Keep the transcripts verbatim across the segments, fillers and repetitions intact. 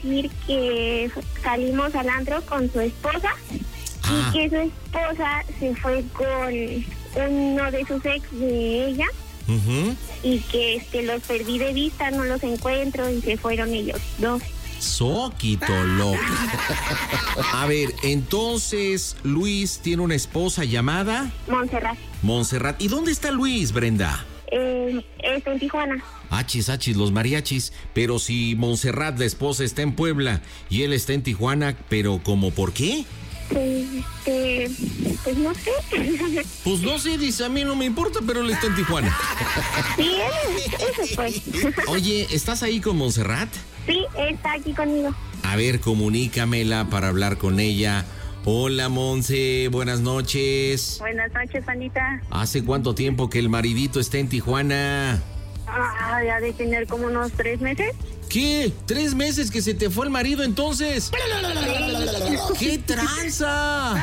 decir que salimos al antro con su esposa Ah. y que su esposa se fue con uno de sus ex de ella Ujú. y que este, los perdí de vista, no los encuentro y se fueron ellos dos. Soquito loco. A ver, entonces Luis tiene una esposa llamada Montserrat. Montserrat. ¿Y dónde está Luis, Brenda? Eh, está en Tijuana. Achis, achis, los mariachis. Pero si Montserrat, la esposa, está en Puebla y él está en Tijuana, ¿pero cómo por qué? Pues, este, pues no sé. Pues no sé, dice, a mí no me importa, pero él está en Tijuana. Sí, eso, eso pues. Oye, ¿estás ahí con Montserrat? Sí, está aquí conmigo. A ver, comunícamela para hablar con ella. Hola, Monse, buenas noches. Buenas noches, Pandita. ¿Hace cuánto tiempo que el maridito está en Tijuana? Ah, ya de tener como unos tres meses. ¿Qué? ¿Tres meses que se te fue el marido entonces? ¡Qué tranza!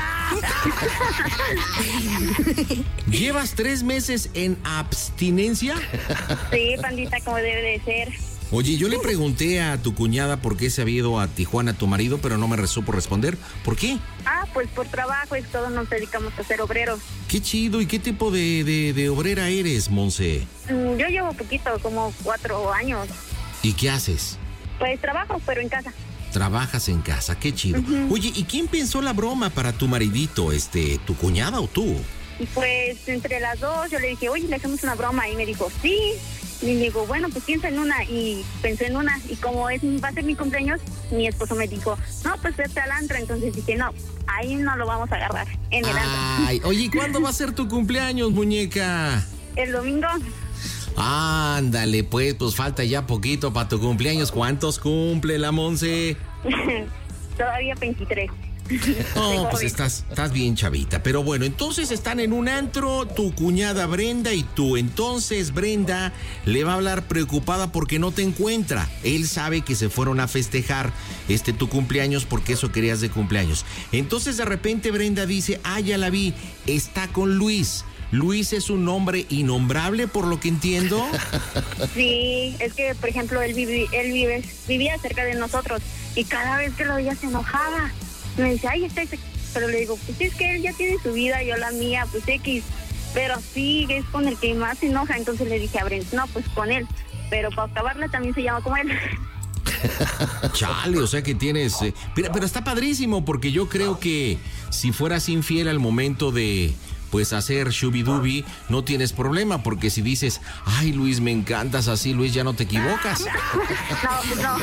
¿Llevas tres meses en abstinencia? Sí, Pandita, como debe de ser. Oye, yo le pregunté a tu cuñada por qué se había ido a Tijuana tu marido, pero no me supo responder. ¿Por qué? Ah, pues por trabajo, es todos nos dedicamos a ser obreros. Qué chido. ¿Y qué tipo de, de, de obrera eres, Monse? Mm, Yo llevo poquito, como cuatro años. ¿Y qué haces? Pues trabajo, pero en casa. Trabajas en casa, qué chido. Uh-huh. Oye, ¿y quién pensó la broma para tu maridito? Este, ¿tu cuñada o tú? Y pues entre las dos yo le dije, oye, le hacemos una broma. Y me dijo, sí. Y le digo, bueno, pues piensa en una. Y pensé en una. Y como es va a ser mi cumpleaños, mi esposo me dijo, no, pues vete al antro. Entonces dije, no, ahí no lo vamos a agarrar, en el antro. Ay, oye, ¿cuándo va a ser tu cumpleaños, muñeca? El domingo. Ándale, pues, pues falta ya poquito para tu cumpleaños. ¿Cuántos cumple la Monse? Todavía veintitrés. Oh, pues estás, estás bien chavita. Pero bueno, entonces están en un antro, tu cuñada Brenda y tú. Entonces Brenda le va a hablar preocupada porque no te encuentra. Él sabe que se fueron a festejar este tu cumpleaños porque eso querías de cumpleaños. Entonces de repente Brenda dice, ah, ya la vi, está con Luis. Luis es un hombre innombrable, por lo que entiendo. Sí, es que, por ejemplo, él, vivi, él vive, vivía cerca de nosotros y cada vez que lo veía se enojaba. Me dice, ay, está ese... Pero le digo, pues es que él ya tiene su vida, yo la mía, pues X. Pero sí, es con el que más se enoja. Entonces le dije a Brent, no, pues con él. Pero para acabarla también se llama como él. Chale, o sea que tienes... Eh, pero, pero está padrísimo porque yo creo que si fueras infiel al momento de... pues hacer shubidubi, no tienes problema, porque si dices, ay, Luis, me encantas así, Luis, ya no te equivocas. No, no.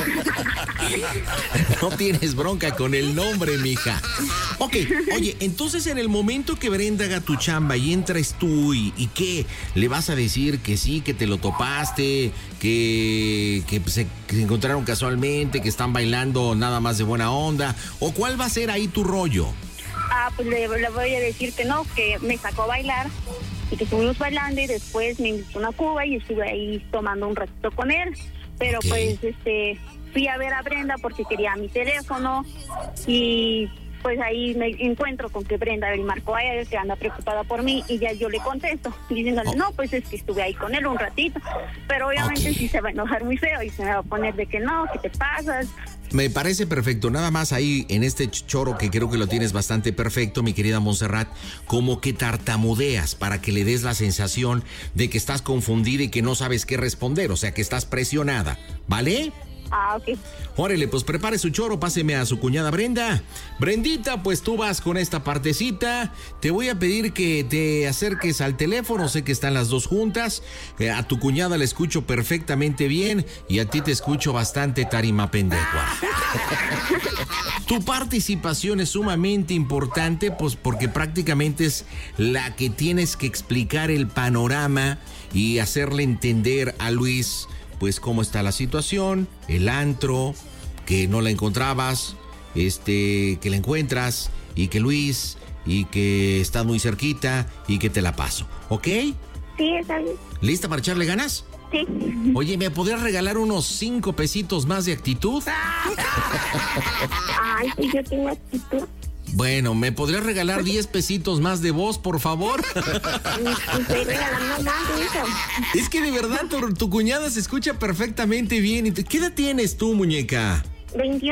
No tienes bronca con el nombre, mija. Ok, oye, entonces en el momento que Brenda haga tu chamba y entras tú, ¿y, y qué? ¿Le vas a decir que sí, que te lo topaste, que, que, se, que se encontraron casualmente, que están bailando nada más de buena onda? ¿O cuál va a ser ahí tu rollo? Ah, pues le, le voy a decir que no, que me sacó a bailar y que estuvimos bailando y después me invitó a una cuba y estuve ahí tomando un ratito con él. Pero Okay. pues este fui a ver a Brenda porque quería mi teléfono y pues ahí me encuentro con que Brenda le marcó a él, que anda preocupada por mí y ya yo le contesto diciéndole, oh. no, pues es que estuve ahí con él un ratito. Pero obviamente Okay. sí se va a enojar muy feo y se me va a poner de que no, que te pasas. Me parece perfecto, nada más ahí en este choro que creo que lo tienes bastante perfecto, mi querida Montserrat, como que tartamudeas para que le des la sensación de que estás confundida y que no sabes qué responder, o sea que estás presionada, ¿vale? Ah, ok. Órale, pues prepare su choro, páseme a su cuñada Brenda. Brendita, pues tú vas con esta partecita. Te voy a pedir que te acerques al teléfono, sé que están las dos juntas. Eh, a tu cuñada la escucho perfectamente bien y a ti te escucho bastante tarima pendejua. Tu participación es sumamente importante, pues porque prácticamente es la que tienes que explicar el panorama y hacerle entender a Luis pues cómo está la situación, el antro, que no la encontrabas, este, que la encuentras, y que Luis, y que estás muy cerquita, y que te la paso, ¿ok? Sí, está bien. ¿Lista para echarle ganas? Sí. Oye, ¿me podrías regalar unos cinco pesitos más de actitud? Ay, pues yo tengo actitud. Bueno, ¿me podrías regalar diez pesitos más de voz, por favor? Estoy regalando más de eso. Es que de verdad tu, tu cuñada se escucha perfectamente bien. ¿Qué edad tienes tú, muñeca? veintiuno.